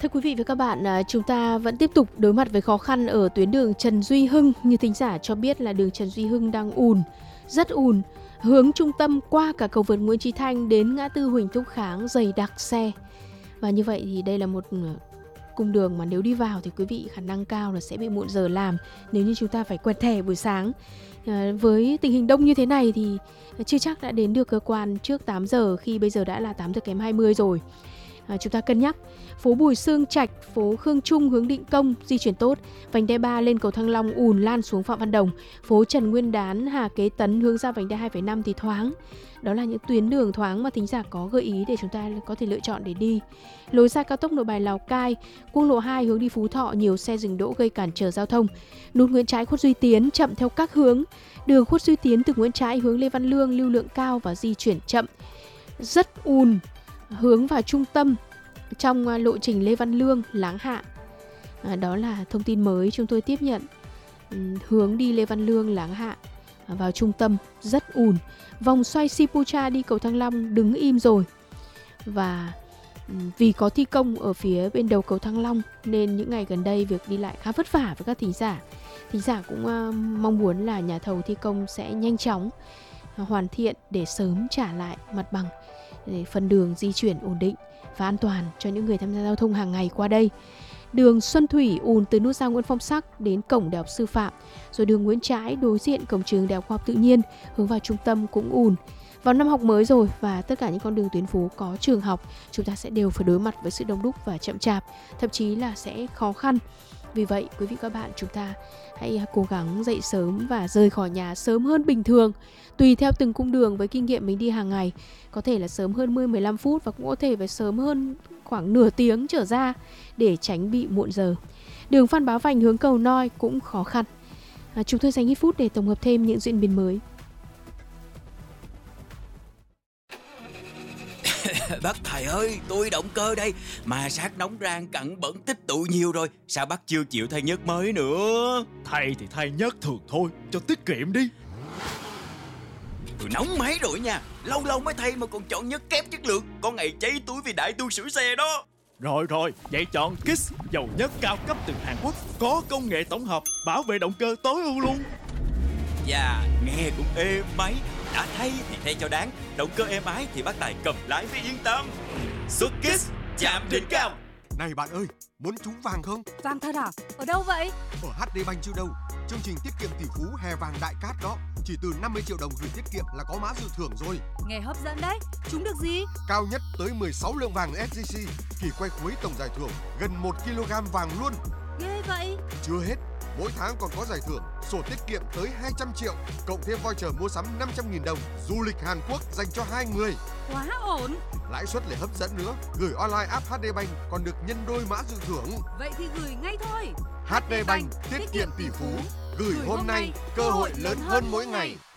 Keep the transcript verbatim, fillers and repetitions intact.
Thưa quý vị và các bạn, à, chúng ta vẫn tiếp tục đối mặt với khó khăn ở tuyến đường Trần Duy Hưng. Như thính giả cho biết là đường Trần Duy Hưng đang ùn, rất ùn. Hướng trung tâm qua cả cầu vượt Nguyễn Chí Thanh đến ngã tư Huỳnh Thúc Kháng dày đặc xe. Và như vậy thì đây là một cung đường mà nếu đi vào thì quý vị khả năng cao là sẽ bị muộn giờ làm nếu như chúng ta phải quẹt thẻ buổi sáng. À, với tình hình đông như thế này thì chưa chắc đã đến được cơ quan trước tám giờ, khi bây giờ đã là tám giờ kém hai mươi rồi. À, chúng ta cân nhắc phố Bùi Xương Trạch, phố Khương Trung hướng Định Công di chuyển tốt, vành đai ba lên cầu Thăng Long ùn lan xuống Phạm Văn Đồng, phố Trần Nguyên Đán, Hà Kế Tấn hướng ra vành đai hai phẩy năm thì thoáng. Đó là những tuyến đường thoáng mà thính giả có gợi ý để chúng ta có thể lựa chọn để đi. Lối ra cao tốc Nội Bài Lào Cai, quốc lộ hai hướng đi Phú Thọ nhiều xe dừng đỗ gây cản trở giao thông. Nút Nguyễn Trãi Khuất Duy Tiến chậm theo các hướng. Đường Khuất Duy Tiến từ Nguyễn Trãi hướng Lê Văn Lương lưu lượng cao và di chuyển chậm, rất ùn hướng vào trung tâm trong lộ trình Lê Văn Lương, Láng Hạ. À, đó là thông tin mới chúng tôi tiếp nhận. Ừ, hướng đi Lê Văn Lương, Láng Hạ à, vào trung tâm rất ùn. Vòng xoay Sipucha đi cầu Thăng Long đứng im rồi. Và ừ, vì có thi công ở phía bên đầu cầu Thăng Long nên những ngày gần đây việc đi lại khá vất vả với các thính giả. Thính giả cũng uh, mong muốn là nhà thầu thi công sẽ nhanh chóng uh, hoàn thiện để sớm trả lại mặt bằng, để phần đường di chuyển ổn định và an toàn cho những người tham gia giao thông hàng ngày qua đây. Đường Xuân Thủy ùn từ nút giao Nguyễn Phong Sắc đến cổng Đại học Sư phạm, rồi đường Nguyễn Trãi đối diện cổng trường Đại học Khoa học Tự nhiên hướng vào trung tâm cũng ùn. Vào năm học mới rồi và tất cả những con đường tuyến phố có trường học, chúng ta sẽ đều phải đối mặt với sự đông đúc và chậm chạp, thậm chí là sẽ khó khăn. Vì vậy, quý vị các bạn, chúng ta hãy cố gắng dậy sớm và rời khỏi nhà sớm hơn bình thường. Tùy theo từng cung đường, với kinh nghiệm mình đi hàng ngày, có thể là sớm hơn mười đến mười lăm phút và cũng có thể phải sớm hơn khoảng nửa tiếng trở ra để tránh bị muộn giờ. Đường Phan Bá Vành hướng cầu Noi cũng khó khăn. À, chúng tôi dành ít phút để tổng hợp thêm những diễn biến mới. Bác thầy ơi, tôi động cơ đây, mà sát nóng rang cặn bẩn tích tụ nhiều rồi, sao bác chưa chịu thay nhớt mới nữa? Thay thì thay nhớt thường thôi, cho tiết kiệm đi. Tôi nóng máy rồi nha, lâu lâu mới thay mà còn chọn nhớt kém chất lượng, có ngày cháy túi vì đại tu sửa xe đó. Rồi rồi, vậy chọn Kiss, dầu nhớt cao cấp từ Hàn Quốc, có công nghệ tổng hợp, bảo vệ động cơ tối ưu luôn. Dạ, nghe cũng êm máy. Đã thay thì thay cho đáng, động cơ êm ái thì bác Tài cầm lái mới yên tâm. Xuất Kiss, chạm đỉnh cao. Này bạn ơi, muốn trúng vàng không? Vàng thật à? Ở đâu vậy? Ở hát đê Bank chứ đâu. Chương trình tiết kiệm tỷ phú hè vàng đại cát đó. Chỉ từ năm mươi triệu đồng gửi tiết kiệm là có mã dự thưởng rồi. Nghe hấp dẫn đấy. Trúng được gì? Cao nhất tới mười sáu lượng vàng ét gi xê. Kỳ quay cuối tổng giải thưởng gần một ki lô gam vàng luôn. Ghê vậy. Chưa hết, mỗi tháng còn có giải thưởng sổ tiết kiệm tới hai trăm triệu, cộng thêm voucher mua sắm năm trăm nghìn đồng, du lịch Hàn Quốc dành cho hai người. Quá ổn. Lãi suất lại hấp dẫn nữa, gửi online app hát đê Bank còn được nhân đôi mã dự thưởng. Vậy thì gửi ngay thôi. hát đê Bank, tiết kiệm tỷ phú, gửi hôm nay, cơ hội lớn hơn mỗi ngày.